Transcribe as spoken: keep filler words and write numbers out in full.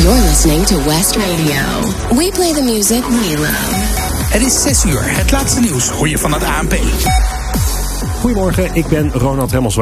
You're listening to West Radio. We play the music we love. Het is zes uur. Het laatste nieuws hoor je van het A N P. Goedemorgen, ik ben Ronald Remmels.